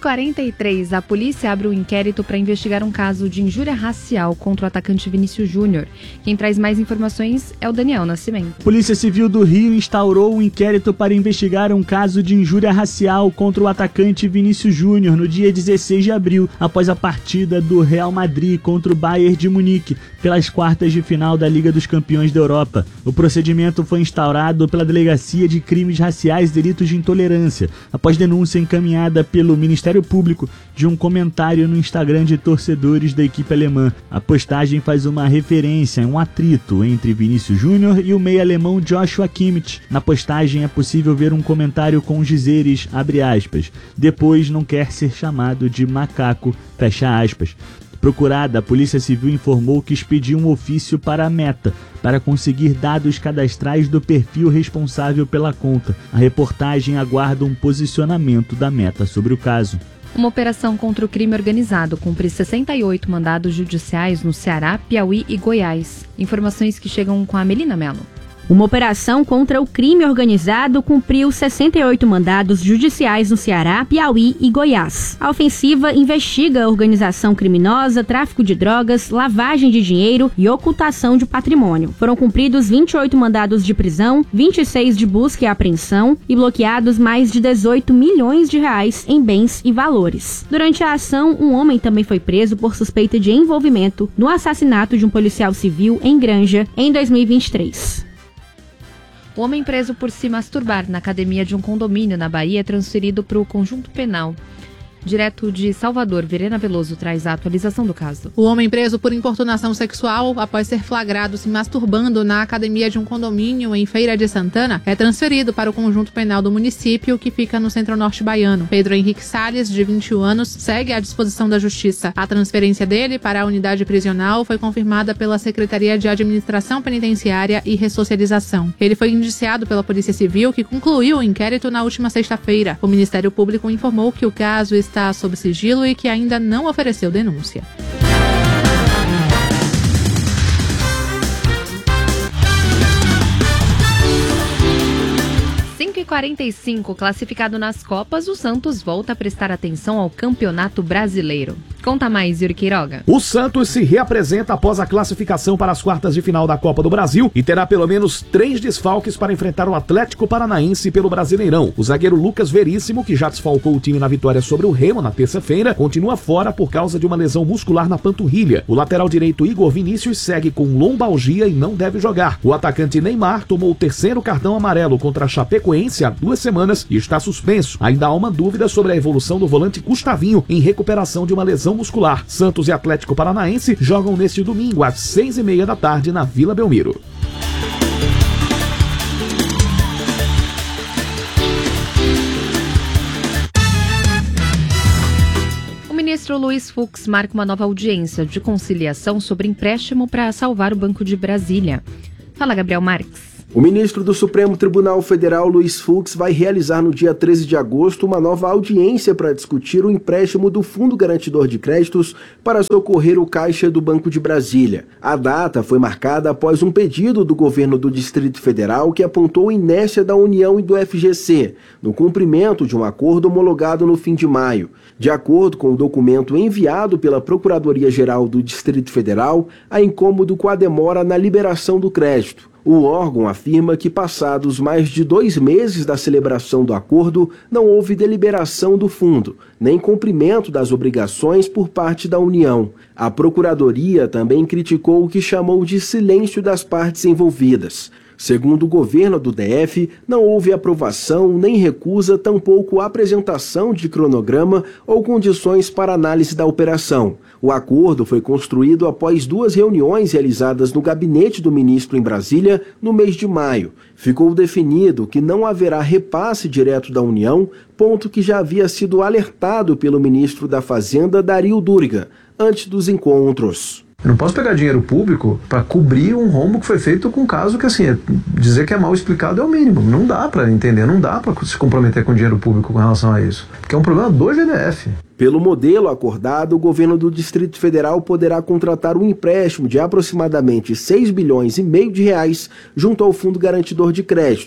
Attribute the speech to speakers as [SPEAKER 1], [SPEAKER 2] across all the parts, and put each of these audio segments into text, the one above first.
[SPEAKER 1] 5h43, a polícia abre um inquérito para investigar um caso de injúria racial contra o atacante Vinícius Júnior. Quem traz mais informações é o Daniel Nascimento.
[SPEAKER 2] A Polícia Civil do Rio instaurou um inquérito para investigar um caso de injúria racial contra o atacante Vinícius Júnior no dia 16 de abril, após a partida do Real Madrid contra o Bayern de Munique, pelas quartas de final da Liga dos Campeões da Europa. O procedimento foi instaurado pela Delegacia de Crimes Raciais e Delitos de Intolerância, após denúncia encaminhada pelo Ministério Público de um comentário no Instagram de torcedores da equipe alemã. A postagem faz uma referência a um atrito entre Vinícius Júnior e o meia alemão Joshua Kimmich. Na postagem é possível ver um comentário com os dizeres, abre aspas, depois não quer ser chamado de macaco, fecha aspas. Procurada, a Polícia Civil informou que expediu um ofício para a Meta, para conseguir dados cadastrais do perfil responsável pela conta. A reportagem aguarda um posicionamento da Meta sobre o caso.
[SPEAKER 1] Uma operação contra o crime organizado cumpre 68 mandados judiciais no Ceará, Piauí e Goiás. Informações que chegam com a Melina Mello.
[SPEAKER 3] Uma operação contra o crime organizado cumpriu 68 mandados judiciais no Ceará, Piauí e Goiás. A ofensiva investiga a organização criminosa, tráfico de drogas, lavagem de dinheiro e ocultação de patrimônio. Foram cumpridos 28 mandados de prisão, 26 de busca e apreensão e bloqueados mais de 18 milhões de reais em bens e valores. Durante a ação, um homem também foi preso por suspeita de envolvimento no assassinato de um policial civil em Granja em 2023.
[SPEAKER 1] O homem preso por se masturbar na academia de um condomínio na Bahia é transferido para o conjunto penal. Direto de Salvador, Verena Veloso traz a atualização do caso.
[SPEAKER 4] O homem preso por importunação sexual após ser flagrado se masturbando na academia de um condomínio em Feira de Santana é transferido para o conjunto penal do município, que fica no centro-norte baiano. Pedro Henrique Salles, de 21 anos, segue à disposição da Justiça. A transferência dele para a unidade prisional foi confirmada pela Secretaria de Administração Penitenciária e Ressocialização. Ele foi indiciado pela Polícia Civil, que concluiu o inquérito na última sexta-feira. O Ministério Público informou que o caso está sob sigilo e que ainda não ofereceu denúncia.
[SPEAKER 1] E 45, classificado nas Copas, o Santos volta a prestar atenção ao Campeonato Brasileiro. Conta mais, Yuri Queiroga.
[SPEAKER 5] O Santos se reapresenta após a classificação para as quartas de final da Copa do Brasil e terá pelo menos 3 desfalques para enfrentar o Atlético Paranaense pelo Brasileirão. O zagueiro Lucas Veríssimo, que já desfalcou o time na vitória sobre o Remo na terça-feira, continua fora por causa de uma lesão muscular na panturrilha. O lateral direito Igor Vinícius segue com lombalgia e não deve jogar. O atacante Neymar tomou o 3º cartão amarelo contra a Chapecoense há 2 semanas e está suspenso. Ainda há uma dúvida sobre a evolução do volante Gustavinho em recuperação de uma lesão muscular. Santos e Atlético Paranaense jogam neste domingo às 6h30 da tarde na Vila Belmiro.
[SPEAKER 1] O ministro Luiz Fux marca uma nova audiência de conciliação sobre empréstimo para salvar o Banco de Brasília. Fala, Gabriel Marques.
[SPEAKER 6] O ministro do Supremo Tribunal Federal, Luiz Fux, vai realizar no dia 13 de agosto uma nova audiência para discutir o empréstimo do Fundo Garantidor de Créditos para socorrer o caixa do Banco de Brasília. A data foi marcada após um pedido do governo do Distrito Federal que apontou inércia da União e do FGC, no cumprimento de um acordo homologado no fim de maio. De acordo com o documento enviado pela Procuradoria-Geral do Distrito Federal, há incômodo com a demora na liberação do crédito. O órgão afirma que, passados mais de 2 meses da celebração do acordo, não houve deliberação do fundo, nem cumprimento das obrigações por parte da União. A Procuradoria também criticou o que chamou de silêncio das partes envolvidas. Segundo o governo do DF, não houve aprovação nem recusa, tampouco apresentação de cronograma ou condições para análise da operação. O acordo foi construído após 2 reuniões realizadas no gabinete do ministro em Brasília no mês de maio. Ficou definido que não haverá repasse direto da União, ponto que já havia sido alertado pelo ministro da Fazenda, Dario Duriga, antes dos encontros.
[SPEAKER 7] Eu não posso pegar dinheiro público para cobrir um rombo que foi feito com um caso que, assim, dizer que é mal explicado é o mínimo. Não dá para entender, não dá para se comprometer com dinheiro público com relação a isso. Porque é um problema do GDF.
[SPEAKER 6] Pelo modelo acordado, o governo do Distrito Federal poderá contratar um empréstimo de aproximadamente 6,5 bilhões de reais junto ao Fundo Garantidor de Créditos.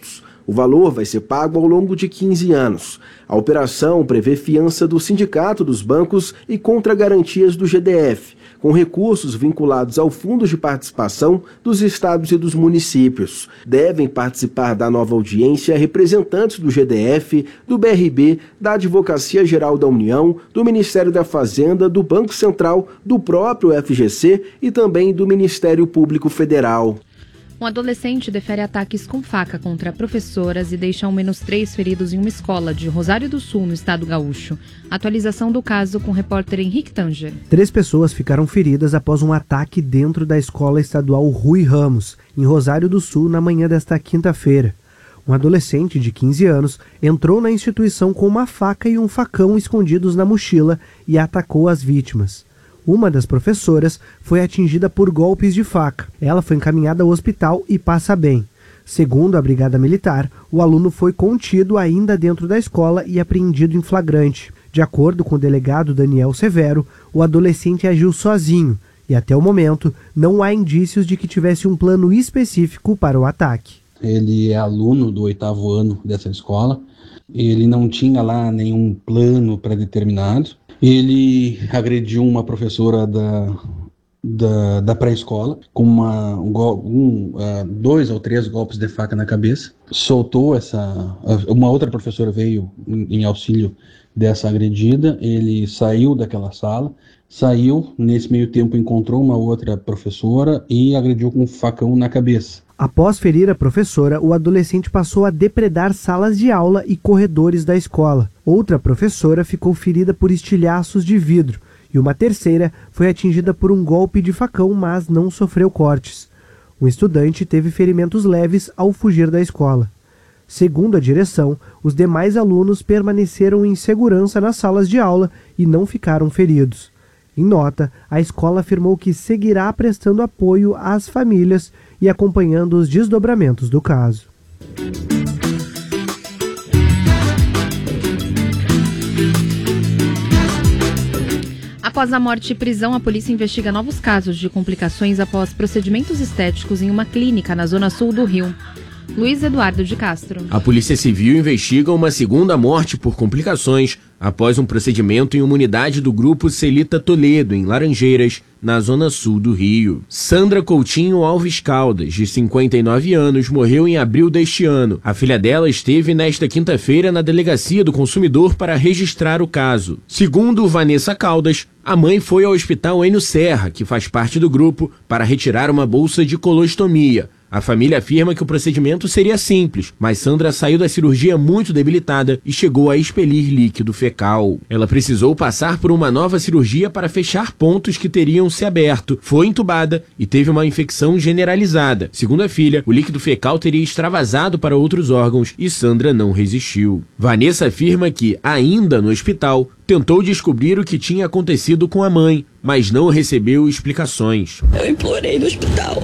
[SPEAKER 6] O valor vai ser pago ao longo de 15 anos. A operação prevê fiança do Sindicato dos Bancos e contra-garantias do GDF, com recursos vinculados ao Fundo de Participação dos estados e dos municípios. Devem participar da nova audiência representantes do GDF, do BRB, da Advocacia Geral da União, do Ministério da Fazenda, do Banco Central, do próprio FGC e também do Ministério Público Federal.
[SPEAKER 1] Um adolescente defere ataques com faca contra professoras e deixa ao menos 3 feridos em uma escola de Rosário do Sul, no estado gaúcho. Atualização do caso com o repórter Henrique Tanger.
[SPEAKER 8] 3 pessoas ficaram feridas após um ataque dentro da escola estadual Rui Ramos, em Rosário do Sul, na manhã desta quinta-feira. Um adolescente de 15 anos entrou na instituição com uma faca e um facão escondidos na mochila e atacou as vítimas. Uma das professoras foi atingida por golpes de faca. Ela foi encaminhada ao hospital e passa bem. Segundo a Brigada Militar, o aluno foi contido ainda dentro da escola e apreendido em flagrante. De acordo com o delegado Daniel Severo, o adolescente agiu sozinho e, até o momento, não há indícios de que tivesse um plano específico para o ataque.
[SPEAKER 9] Ele é aluno do 8º ano dessa escola. Ele não tinha lá nenhum plano pré-determinado. Ele agrediu uma professora da pré-escola com 2 ou 3 golpes de faca na cabeça. Soltou uma outra professora veio em auxílio dessa agredida. Ele saiu daquela sala, nesse meio tempo encontrou uma outra professora e agrediu com um facão na cabeça.
[SPEAKER 8] Após ferir a professora, o adolescente passou a depredar salas de aula e corredores da escola. Outra professora ficou ferida por estilhaços de vidro e uma terceira foi atingida por um golpe de facão, mas não sofreu cortes. Um estudante teve ferimentos leves ao fugir da escola. Segundo a direção, os demais alunos permaneceram em segurança nas salas de aula e não ficaram feridos. Em nota, a escola afirmou que seguirá prestando apoio às famílias e acompanhando os desdobramentos do caso.
[SPEAKER 1] Após a morte e prisão, a polícia investiga novos casos de complicações após procedimentos estéticos em uma clínica na zona sul do Rio. Luiz Eduardo de Castro.
[SPEAKER 10] A Polícia Civil investiga uma segunda morte por complicações após um procedimento em uma unidade do Grupo Celita Toledo, em Laranjeiras, na zona sul do Rio. Sandra Coutinho Alves Caldas, de 59 anos, morreu em abril deste ano. A filha dela esteve nesta quinta-feira na Delegacia do Consumidor para registrar o caso. Segundo Vanessa Caldas, a mãe foi ao Hospital Enio Serra, que faz parte do grupo, para retirar uma bolsa de colostomia. A família afirma que o procedimento seria simples, mas Sandra saiu da cirurgia muito debilitada e chegou a expelir líquido fecal. Ela precisou passar por uma nova cirurgia para fechar pontos que teriam se aberto, foi entubada e teve uma infecção generalizada. Segundo a filha, o líquido fecal teria extravasado para outros órgãos e Sandra não resistiu. Vanessa afirma que, ainda no hospital, tentou descobrir o que tinha acontecido com a mãe, mas não recebeu explicações.
[SPEAKER 11] Eu implorei no hospital.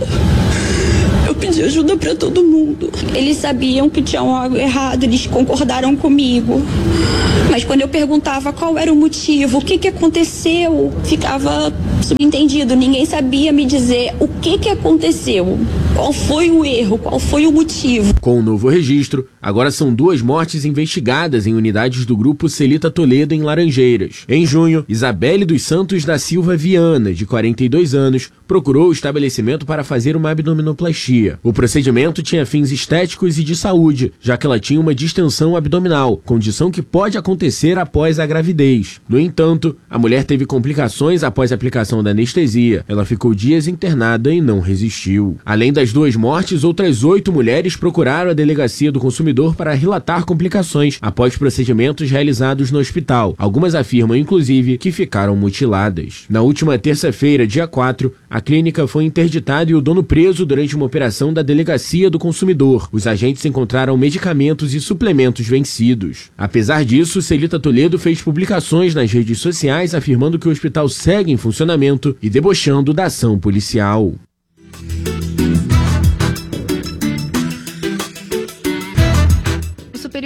[SPEAKER 11] Eu pedi ajuda pra todo mundo. Eles sabiam que tinha algo errado, eles concordaram comigo. Mas quando eu perguntava qual era o motivo, o que aconteceu, ficava subentendido. Ninguém sabia me dizer o que aconteceu, qual foi o erro, qual foi o motivo.
[SPEAKER 10] Com o novo registro, agora são 2 mortes investigadas em unidades do Grupo Celita Toledo, em Laranjeiras. Em junho, Isabelle dos Santos da Silva Viana, de 42 anos, procurou o estabelecimento para fazer uma abdominoplastia. O procedimento tinha fins estéticos e de saúde, já que ela tinha uma distensão abdominal, condição que pode acontecer após a gravidez. No entanto, a mulher teve complicações após a aplicação da anestesia. Ela ficou dias internada e não resistiu. Além das 2 mortes, outras 8 mulheres procuraram a Delegacia do Consumidor para relatar complicações após procedimentos realizados no hospital. Algumas afirmam, inclusive, que ficaram mutiladas. Na última terça-feira, dia 4, a clínica foi interditada e o dono preso durante uma operação da Delegacia do Consumidor. Os agentes encontraram medicamentos e suplementos vencidos. Apesar disso, Celita Toledo fez publicações nas redes sociais afirmando que o hospital segue em funcionamento e debochando da ação policial.
[SPEAKER 1] O Superior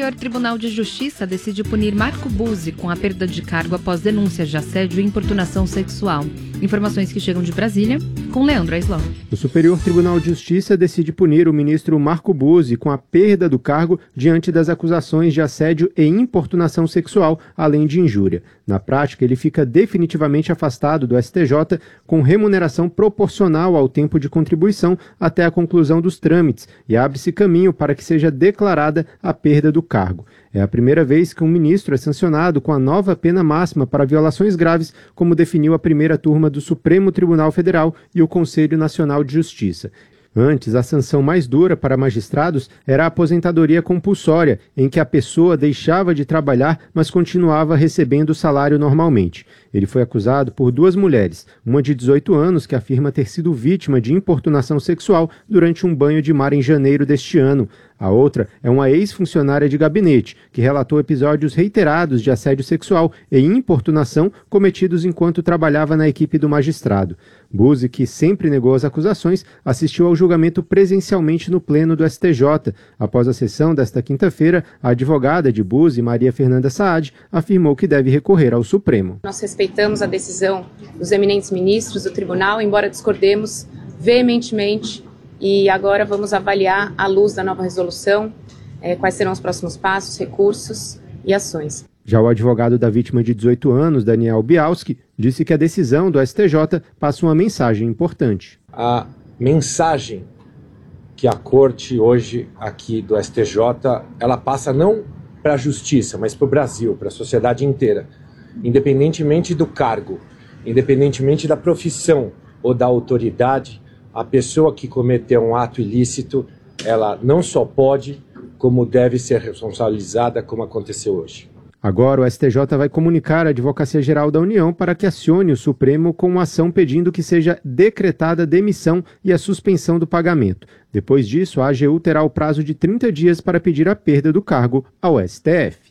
[SPEAKER 1] Superior Tribunal de Justiça decide punir Marco Buzzi com a perda de cargo após denúncias de assédio e importunação sexual. Informações que chegam de Brasília, com Leandro Aislão.
[SPEAKER 12] O Superior Tribunal de Justiça decide punir o ministro Marco Buzzi com a perda do cargo diante das acusações de assédio e importunação sexual, além de injúria. Na prática, ele fica definitivamente afastado do STJ com remuneração proporcional ao tempo de contribuição até a conclusão dos trâmites e abre-se caminho para que seja declarada a perda do cargo. É a primeira vez que um ministro é sancionado com a nova pena máxima para violações graves, como definiu a primeira turma do Supremo Tribunal Federal e o Conselho Nacional de Justiça. Antes, a sanção mais dura para magistrados era a aposentadoria compulsória, em que a pessoa deixava de trabalhar, mas continuava recebendo o salário normalmente. Ele foi acusado por 2 mulheres, uma de 18 anos que afirma ter sido vítima de importunação sexual durante um banho de mar em janeiro deste ano. A outra é uma ex-funcionária de gabinete, que relatou episódios reiterados de assédio sexual e importunação cometidos enquanto trabalhava na equipe do magistrado. Buzzi, que sempre negou as acusações, assistiu ao julgamento presencialmente no pleno do STJ. Após a sessão desta quinta-feira, a advogada de Buzzi, Maria Fernanda Saad, afirmou que deve recorrer ao Supremo.
[SPEAKER 13] Nós respeitamos a decisão dos eminentes ministros do tribunal, embora discordemos veementemente, e agora vamos avaliar, à luz da nova resolução, quais serão os próximos passos, recursos e ações.
[SPEAKER 12] Já o advogado da vítima de 18 anos, Daniel Bialski, disse que a decisão do STJ passa uma mensagem importante.
[SPEAKER 14] A mensagem que a Corte hoje aqui do STJ, ela passa não para a Justiça, mas para o Brasil, para a sociedade inteira. Independentemente do cargo, independentemente da profissão ou da autoridade, a pessoa que cometeu um ato ilícito, ela não só pode, como deve ser responsabilizada, como aconteceu hoje.
[SPEAKER 12] Agora o STJ vai comunicar à Advocacia Geral da União para que acione o Supremo com uma ação pedindo que seja decretada a demissão e a suspensão do pagamento. Depois disso, a AGU terá o prazo de 30 dias para pedir a perda do cargo ao STF.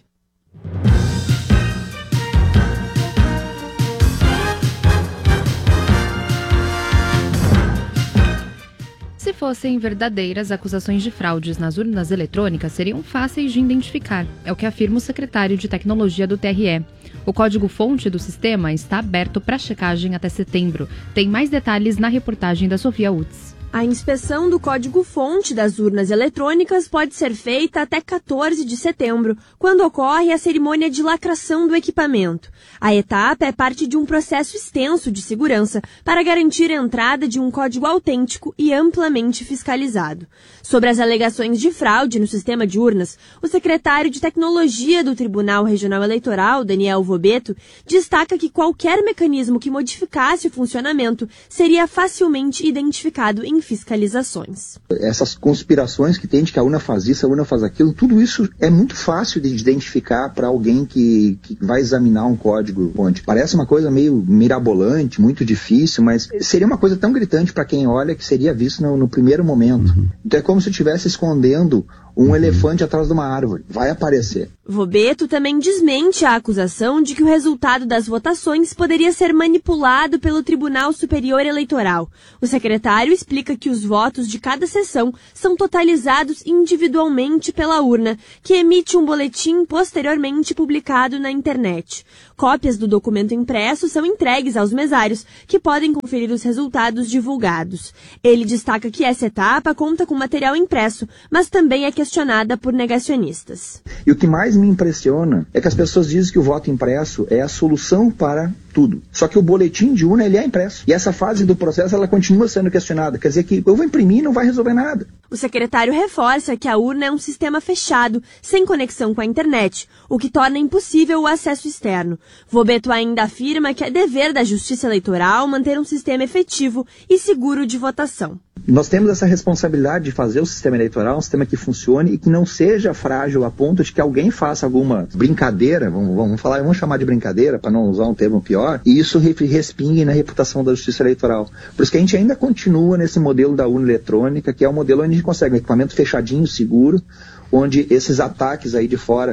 [SPEAKER 1] Se fossem verdadeiras, acusações de fraudes nas urnas eletrônicas seriam fáceis de identificar, é o que afirma o secretário de Tecnologia do TRE. O código-fonte do sistema está aberto para checagem até setembro. Tem mais detalhes na reportagem da Sofia Utz.
[SPEAKER 15] A inspeção do código-fonte das urnas eletrônicas pode ser feita até 14 de setembro, quando ocorre a cerimônia de lacração do equipamento. A etapa é parte de um processo extenso de segurança para garantir a entrada de um código autêntico e amplamente fiscalizado. Sobre as alegações de fraude no sistema de urnas, o secretário de Tecnologia do Tribunal Regional Eleitoral, Daniel Vobeto, destaca que qualquer mecanismo que modificasse o funcionamento seria facilmente identificado em fiscalizações.
[SPEAKER 16] Essas conspirações que tem de que a urna faz isso, a urna faz aquilo, tudo isso é muito fácil de identificar para alguém que vai examinar um código-fonte. Parece uma coisa meio mirabolante, muito difícil, mas seria uma coisa tão gritante para quem olha que seria visto no primeiro momento. Então é como se estivesse escondendo um elefante atrás de uma árvore. Vai aparecer.
[SPEAKER 15] Vobeto também desmente a acusação de que o resultado das votações poderia ser manipulado pelo Tribunal Superior Eleitoral. O secretário explica que os votos de cada sessão são totalizados individualmente pela urna, que emite um boletim posteriormente publicado na internet. Cópias do documento impresso são entregues aos mesários, que podem conferir os resultados divulgados. Ele destaca que essa etapa conta com material impresso, mas também é questionada por negacionistas.
[SPEAKER 16] E o que mais me impressiona é que as pessoas dizem que o voto impresso é a solução para tudo. Só que o boletim de urna, ele é impresso. E essa fase do processo, ela continua sendo questionada. Quer dizer que eu vou imprimir e não vai resolver nada.
[SPEAKER 15] O secretário reforça que a urna é um sistema fechado, sem conexão com a internet, o que torna impossível o acesso externo. Vobeto ainda afirma que é dever da Justiça Eleitoral manter um sistema efetivo e seguro de votação.
[SPEAKER 16] Nós temos essa responsabilidade de fazer o sistema eleitoral um sistema que funcione e que não seja frágil a ponto de que alguém faça alguma brincadeira, vamos chamar de brincadeira, para não usar um termo pior, e isso respingue na reputação da Justiça Eleitoral. Por isso que a gente ainda continua nesse modelo da urna eletrônica, que é um modelo onde a gente consegue um equipamento fechadinho, seguro, onde esses ataques aí de fora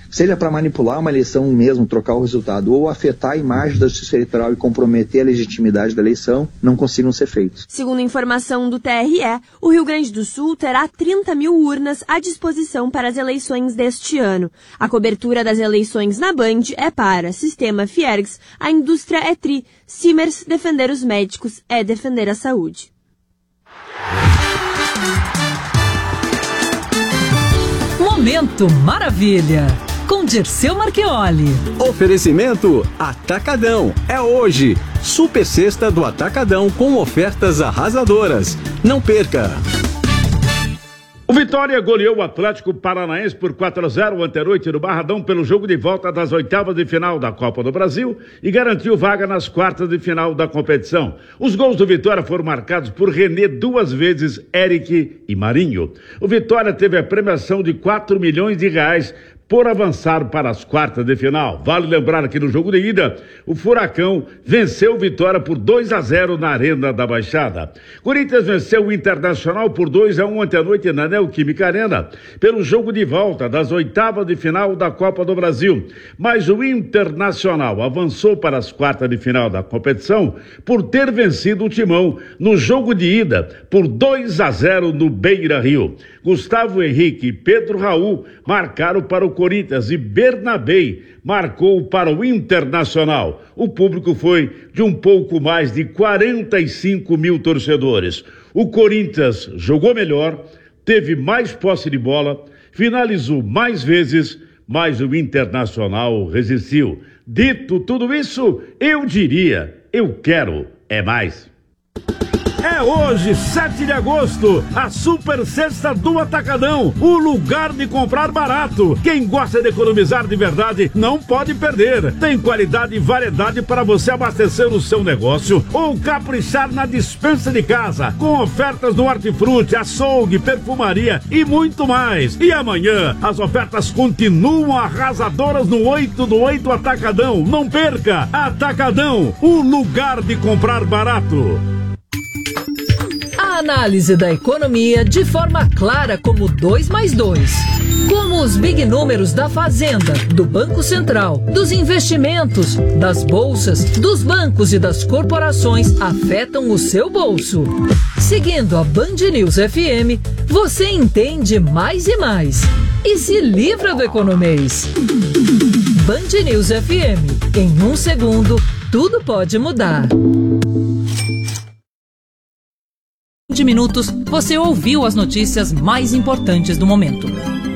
[SPEAKER 16] seja para manipular uma eleição mesmo, trocar o resultado, ou afetar a imagem da justiça eleitoral e comprometer a legitimidade da eleição, não consigam ser feitos.
[SPEAKER 15] Segundo informação do TRE, o Rio Grande do Sul terá 30 mil urnas à disposição para as eleições deste ano. A cobertura das eleições na Band é para Sistema Fiergs, a indústria é tri, Simers, defender os médicos é defender a saúde.
[SPEAKER 17] Momento Maravilha, com Dirceu Marchioli.
[SPEAKER 18] Oferecimento Atacadão. É hoje. Super Sexta do Atacadão com ofertas arrasadoras. Não perca.
[SPEAKER 19] O Vitória goleou o Atlético Paranaense por 4-0 anteroite no Barradão pelo jogo de volta das oitavas de final da Copa do Brasil e garantiu vaga nas quartas de final da competição. Os gols do Vitória foram marcados por René 2 vezes, Eric e Marinho. O Vitória teve a premiação de R$4 milhões por avançar para as quartas de final. Vale lembrar que no jogo de ida, o Furacão venceu o Vitória por 2-0 na Arena da Baixada. Corinthians venceu o Internacional por 2-1 ontem-à-noite na Neoquímica Arena, pelo jogo de volta das oitavas de final da Copa do Brasil. Mas o Internacional avançou para as quartas de final da competição por ter vencido o Timão no jogo de ida por 2-0 no Beira-Rio. Gustavo Henrique e Pedro Raul marcaram para o Corinthians e Bernabé marcou para o Internacional. O público foi de um pouco mais de 45 mil torcedores. O Corinthians jogou melhor, teve mais posse de bola, finalizou mais vezes, mas o Internacional resistiu. Dito tudo isso, eu diria, eu quero é mais. É hoje, 7 de agosto, a Super Sexta do Atacadão, o lugar de comprar barato. Quem gosta de economizar de verdade não pode perder. Tem qualidade e variedade para você abastecer o seu negócio ou caprichar na despensa de casa, com ofertas no hortifruti, açougue, perfumaria e muito mais. E amanhã, as ofertas continuam arrasadoras no 8 do 8 Atacadão. Não perca! Atacadão, o lugar de comprar barato.
[SPEAKER 17] A análise da economia de forma clara como 2 mais 2. Como os big números da Fazenda, do Banco Central, dos investimentos, das bolsas, dos bancos e das corporações afetam o seu bolso. Seguindo a Band News FM, você entende mais e mais. E se livra do economês. Band News FM. Em 1 segundo, tudo pode mudar. 20 minutos, você ouviu as notícias mais importantes do momento.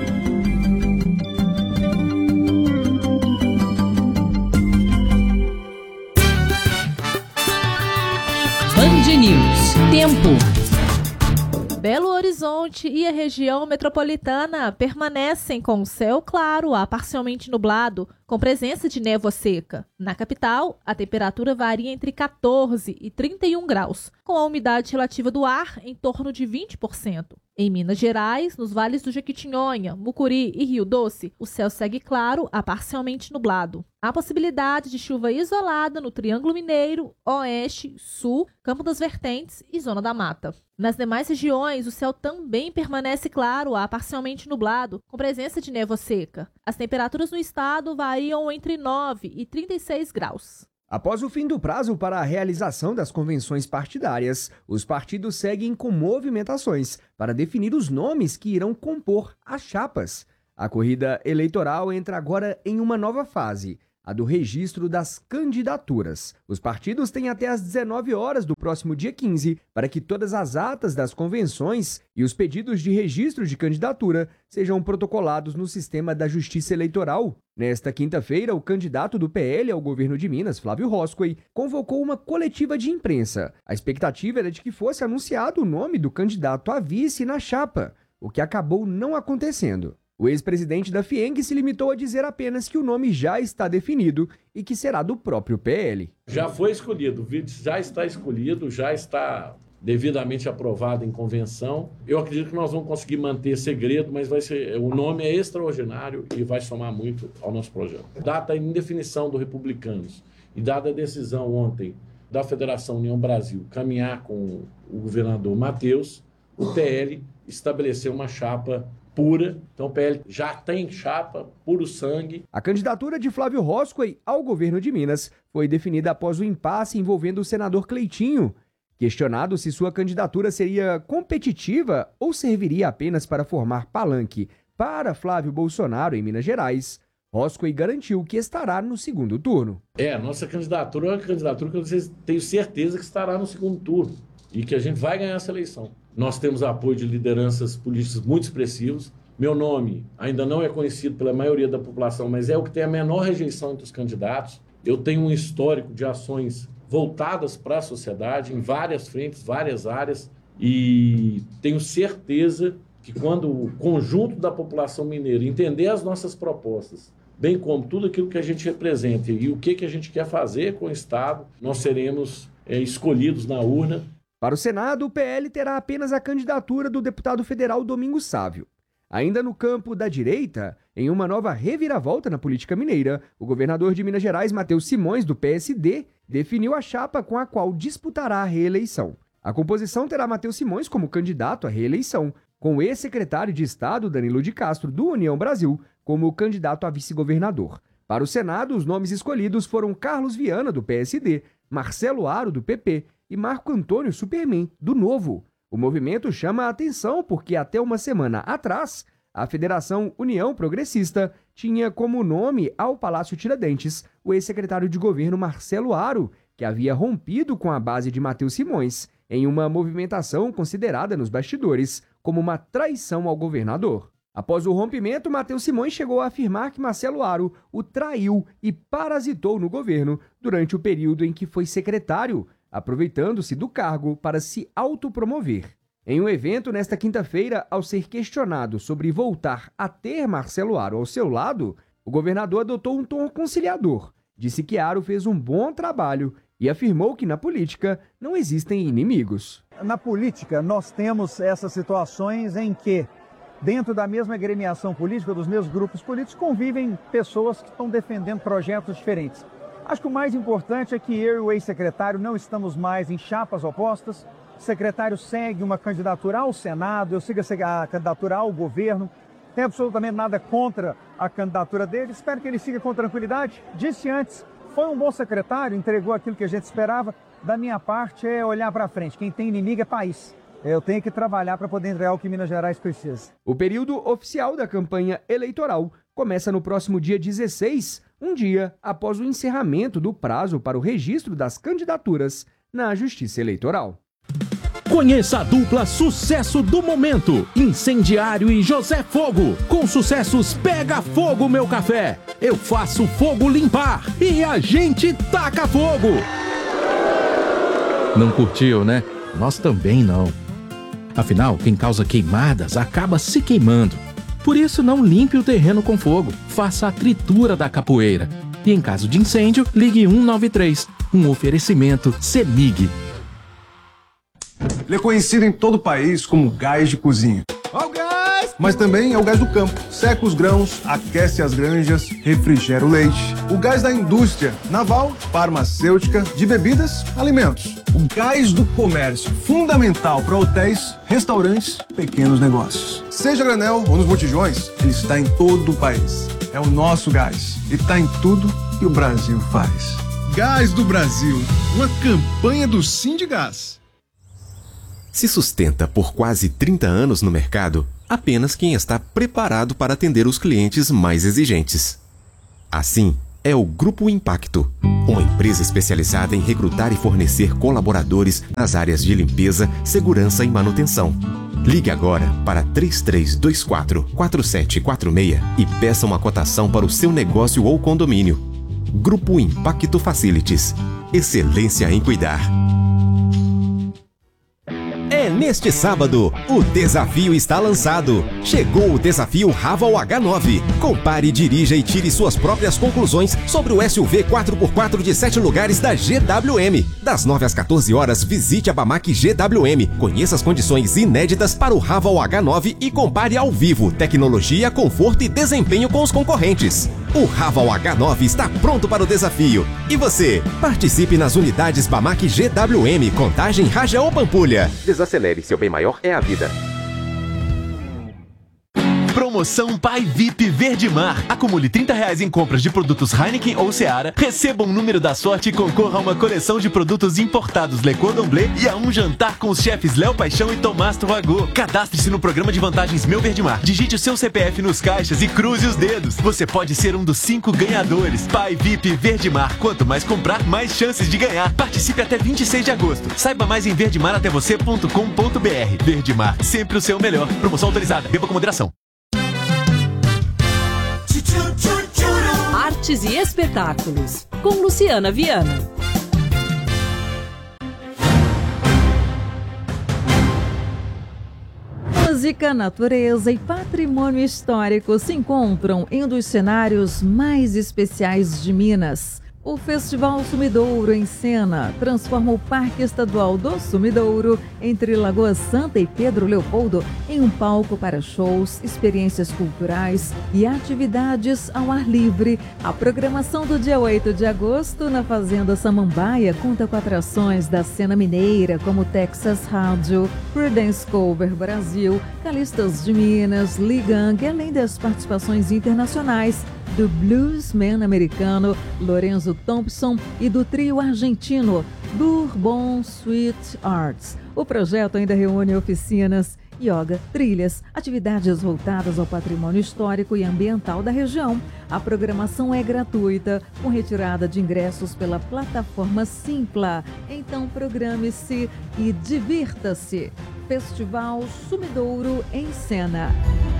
[SPEAKER 17] Band News. Tempo.
[SPEAKER 20] Belo Horizonte e a região metropolitana permanecem com céu claro a parcialmente nublado, com presença de névoa seca. Na capital, a temperatura varia entre 14 e 31 graus, com a umidade relativa do ar em torno de 20%. Em Minas Gerais, nos vales do Jequitinhonha, Mucuri e Rio Doce, o céu segue claro a parcialmente nublado. Há possibilidade de chuva isolada no Triângulo Mineiro, Oeste, Sul, Campo das Vertentes e Zona da Mata. Nas demais regiões, o céu também permanece claro a parcialmente nublado, com presença de névoa seca. As temperaturas no estado variam entre 9 e 36 graus.
[SPEAKER 21] Após o fim do prazo para a realização das convenções partidárias, os partidos seguem com movimentações para definir os nomes que irão compor as chapas. A corrida eleitoral entra agora em uma nova fase, a do registro das candidaturas. Os partidos têm até às 19 horas do próximo dia 15 para que todas as atas das convenções e os pedidos de registro de candidatura sejam protocolados no sistema da Justiça Eleitoral. Nesta quinta-feira, o candidato do PL ao governo de Minas, Flávio Roscoe, convocou uma coletiva de imprensa. A expectativa era de que fosse anunciado o nome do candidato a vice na chapa, o que acabou não acontecendo. O ex-presidente da FIENG se limitou a dizer apenas que o nome já está definido e que será do próprio PL.
[SPEAKER 22] Já foi escolhido, o vice já está escolhido, já está devidamente aprovado em convenção. Eu acredito que nós vamos conseguir manter segredo, mas o nome é extraordinário e vai somar muito ao nosso projeto. Data a indefinição do Republicanos e dada a decisão ontem da Federação União Brasil caminhar com o governador Matheus, o PL estabeleceu uma chapa pura. Então o PL já tem chapa, puro sangue.
[SPEAKER 21] A candidatura de Flávio Roscoe ao governo de Minas foi definida após o impasse envolvendo o senador Cleitinho. Questionado se sua candidatura seria competitiva ou serviria apenas para formar palanque para Flávio Bolsonaro em Minas Gerais, Roscoe garantiu que estará no segundo turno.
[SPEAKER 22] A nossa candidatura é uma candidatura que eu tenho certeza que estará no segundo turno e que a gente vai ganhar essa eleição. Nós temos apoio de lideranças políticas muito expressivos. Meu nome ainda não é conhecido pela maioria da população, mas é o que tem a menor rejeição entre os candidatos. Eu tenho um histórico de ações voltadas para a sociedade em várias frentes, várias áreas, e tenho certeza que quando o conjunto da população mineira entender as nossas propostas, bem como tudo aquilo que a gente representa e o que a gente quer fazer com o Estado, nós seremos escolhidos na urna.
[SPEAKER 21] Para o Senado, o PL terá apenas a candidatura do deputado federal Domingos Sávio. Ainda no campo da direita, em uma nova reviravolta na política mineira, o governador de Minas Gerais, Matheus Simões, do PSD, definiu a chapa com a qual disputará a reeleição. A composição terá Matheus Simões como candidato à reeleição, com o ex-secretário de Estado, Danilo de Castro, do União Brasil, como candidato a vice-governador. Para o Senado, os nomes escolhidos foram Carlos Viana, do PSD, Marcelo Aro, do PP, e Marco Antônio Superman, do Novo. O movimento chama a atenção porque até uma semana atrás, a Federação União Progressista tinha como nome ao Palácio Tiradentes o ex-secretário de governo Marcelo Aro, que havia rompido com a base de Matheus Simões, em uma movimentação considerada nos bastidores como uma traição ao governador. Após o rompimento, Matheus Simões chegou a afirmar que Marcelo Aro o traiu e parasitou no governo durante o período em que foi secretário, aproveitando-se do cargo para se autopromover. Em um evento nesta quinta-feira, ao ser questionado sobre voltar a ter Marcelo Aro ao seu lado, o governador adotou um tom conciliador, disse que Aro fez um bom trabalho e afirmou que na política não existem inimigos.
[SPEAKER 2] Na política, nós temos essas situações em que, dentro da mesma agremiação política, dos mesmos grupos políticos, convivem pessoas que estão defendendo projetos diferentes. Acho que o mais importante é que eu e o ex-secretário não estamos mais em chapas opostas. O secretário segue uma candidatura ao Senado, eu sigo a candidatura ao governo. Tem absolutamente nada contra a candidatura dele, espero que ele siga com tranquilidade. Disse antes, foi um bom secretário, entregou aquilo que a gente esperava. Da minha parte é olhar para frente, quem tem inimigo é país. Eu tenho que trabalhar para poder entregar o que Minas Gerais precisa.
[SPEAKER 21] O período oficial da campanha eleitoral começa no próximo dia 16, um dia após o encerramento do prazo para o registro das candidaturas na Justiça Eleitoral.
[SPEAKER 3] Conheça a dupla sucesso do momento, Incendiário e José Fogo. Com sucessos Pega Fogo Meu Café, Eu Faço Fogo Limpar e A Gente Taca Fogo. Não curtiu, né? Nós também não. Afinal, quem causa queimadas acaba se queimando. Por isso, não limpe o terreno com fogo, faça a tritura da capoeira. E em caso de incêndio, ligue 193, um oferecimento CEMIG.
[SPEAKER 23] Ele é conhecido em todo o país como gás de cozinha. Mas também é o gás do campo. Seca os grãos, aquece as granjas, refrigera o leite. O gás da indústria naval, farmacêutica, de bebidas, alimentos. O gás do comércio, fundamental para hotéis, restaurantes, pequenos negócios. Seja granel ou nos botijões, ele está em todo o país. É o nosso gás e está em tudo que o Brasil faz. Gás do Brasil, uma campanha do Sindigás.
[SPEAKER 24] Se sustenta por quase 30 anos no mercado, apenas quem está preparado para atender os clientes mais exigentes. Assim, é o Grupo Impacto, uma empresa especializada em recrutar e fornecer colaboradores nas áreas de limpeza, segurança e manutenção. Ligue agora para 3324-4746 e peça uma cotação para o seu negócio ou condomínio. Grupo Impacto Facilities. Excelência em cuidar. Neste sábado, o desafio está lançado. Chegou o desafio Raval H9. Compare, dirija e tire suas próprias conclusões sobre o SUV 4x4 de 7 lugares da GWM. Das 9 às 14 horas, visite a Bamac GWM. Conheça as condições inéditas para o Raval H9 e compare ao vivo tecnologia, conforto e desempenho com os concorrentes. O Raval H9 está pronto para o desafio. E você? Participe nas unidades Bamac GWM, Contagem, Rajão ou Pampulha. Desacelere, seu bem maior é a vida.
[SPEAKER 4] Promoção Pai VIP Verdemar. Acumule R$30 em compras de produtos Heineken ou Seara, receba um número da sorte e concorra a uma coleção de produtos importados Le Cordon Bleu e a um jantar com os chefes Léo Paixão e Tomás Troagô. Cadastre-se no programa de vantagens Meu Verdemar. Digite o seu CPF nos caixas e cruze os dedos. Você pode ser um dos 5 ganhadores. Pai VIP Verdemar. Quanto mais comprar, mais chances de ganhar. Participe até 26 de agosto. Saiba mais em verdemaratévocê.com.br. Verdemar, sempre o seu melhor. Promoção autorizada. Beba com moderação.
[SPEAKER 17] Artes e espetáculos, com Luciana Viana.
[SPEAKER 5] Música, natureza e patrimônio histórico se encontram em um dos cenários mais especiais de Minas. O Festival Sumidouro em Cena transforma o Parque Estadual do Sumidouro, entre Lagoa Santa e Pedro Leopoldo, em um palco para shows, experiências culturais e atividades ao ar livre. A programação do dia 8 de agosto na Fazenda Samambaia conta com atrações da cena mineira, como Texas Rádio, Prudence Cover Brasil, Calistas de Minas, Lee Gang, além das participações internacionais do bluesman americano Lorenzo Thompson e do trio argentino Bourbon Sweet Arts. O projeto ainda reúne oficinas, yoga, trilhas, atividades voltadas ao patrimônio histórico e ambiental da região. A programação é gratuita, com retirada de ingressos pela plataforma Simpla. Então programe-se e divirta-se. Festival Sumidouro em Cena.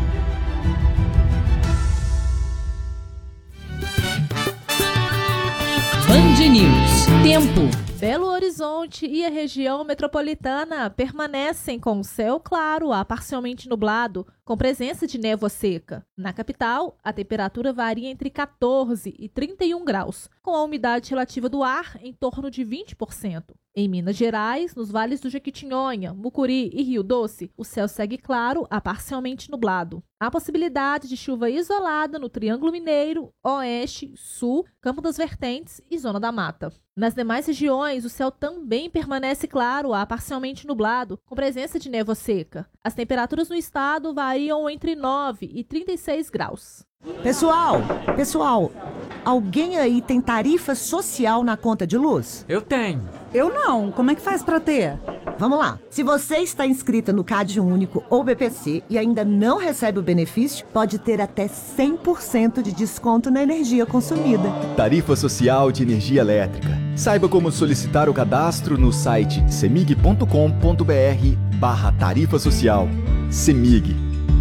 [SPEAKER 17] Band News. Tempo.
[SPEAKER 20] Belo Horizonte e a região metropolitana permanecem com céu claro a parcialmente nublado, com presença de névoa seca. Na capital, a temperatura varia entre 14 e 31 graus, com a umidade relativa do ar em torno de 20%. Em Minas Gerais, nos vales do Jequitinhonha, Mucuri e Rio Doce, o céu segue claro a parcialmente nublado. Há possibilidade de chuva isolada no Triângulo Mineiro, Oeste, Sul, Campo das Vertentes e Zona da Mata. Nas demais regiões, o céu também permanece claro a parcialmente nublado, com presença de névoa seca. As temperaturas no estado variam entre 9 e 36 graus.
[SPEAKER 6] Pessoal, alguém aí tem tarifa social na conta de luz?
[SPEAKER 7] Eu tenho.
[SPEAKER 6] Eu não. Como é que faz pra ter? Vamos lá. Se você está inscrita no CAD Único ou BPC e ainda não recebe o benefício, pode ter até 100% de desconto na energia consumida.
[SPEAKER 25] Tarifa Social de Energia Elétrica. Saiba como solicitar o cadastro no site cemig.com.br/tarifa social. Cemig.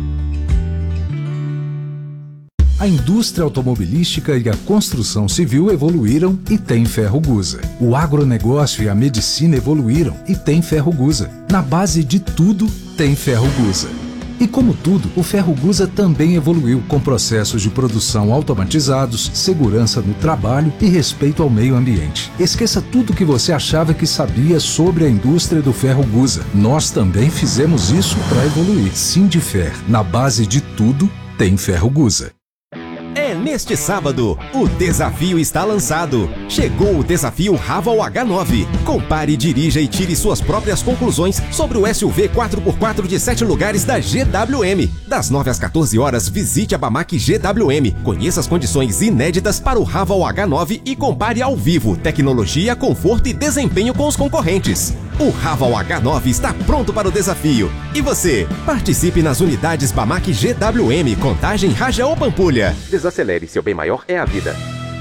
[SPEAKER 26] A indústria automobilística e a construção civil evoluíram e tem Ferrogusa. O agronegócio e a medicina evoluíram e tem Ferrogusa. Na base de tudo, tem Ferrogusa. E como tudo, o Ferrogusa também evoluiu com processos de produção automatizados, segurança no trabalho e respeito ao meio ambiente. Esqueça tudo que você achava que sabia sobre a indústria do Ferrogusa. Nós também fizemos isso para evoluir. Sindifer, na base de tudo, tem Ferrogusa.
[SPEAKER 24] Neste sábado, o desafio está lançado. Chegou o desafio Raval H9. Compare, dirija e tire suas próprias conclusões sobre o SUV 4x4 de 7 lugares da GWM. Das 9 às 14 horas, visite a Bamac GWM. Conheça as condições inéditas para o Raval H9 e compare ao vivo tecnologia, conforto e desempenho com os concorrentes. O Raval H9 está pronto para o desafio. E você? Participe nas unidades Bamac GWM, Contagem, Rajão ou Pampulha. Desacelere, seu bem maior é a vida.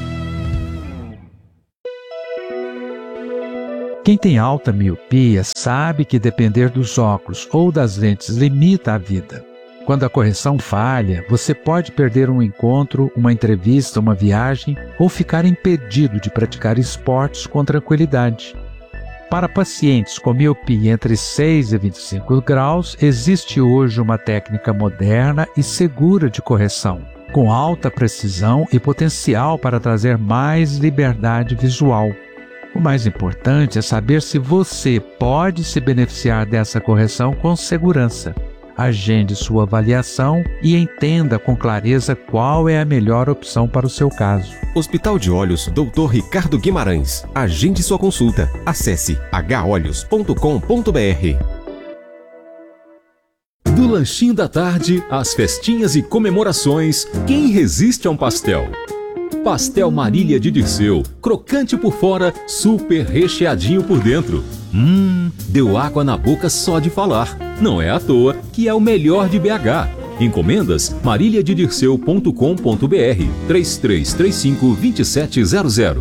[SPEAKER 27] Quem tem alta miopia sabe que depender dos óculos ou das lentes limita a vida. Quando a correção falha, você pode perder um encontro, uma entrevista, uma viagem ou ficar impedido de praticar esportes com tranquilidade. Para pacientes com miopia entre 6 e 25 graus, existe hoje uma técnica moderna e segura de correção, com alta precisão e potencial para trazer mais liberdade visual. O mais importante é saber se você pode se beneficiar dessa correção com segurança. Agende sua avaliação e entenda com clareza qual é a melhor opção para o seu caso.
[SPEAKER 24] Hospital de Olhos Dr. Ricardo Guimarães. Agende sua consulta. Acesse holhos.com.br.
[SPEAKER 7] Do lanchinho da tarde, às festinhas e comemorações, quem resiste a um pastel? Pastel Marília de Dirceu, crocante por fora, super recheadinho por dentro. Deu água na boca só de falar. Não é à toa que é o melhor de BH. Encomendas mariliadedirceu.com.br 3335-2700.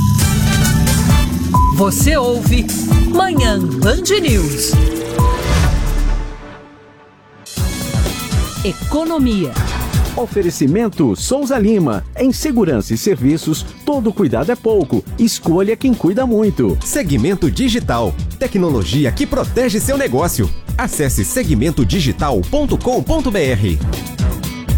[SPEAKER 17] Você ouve Manhã Band News. Economia.
[SPEAKER 18] Oferecimento Souza Lima. Em segurança e serviços, todo cuidado é pouco. Escolha quem cuida muito.
[SPEAKER 24] Segmento Digital. Tecnologia que protege seu negócio. Acesse segmentodigital.com.br.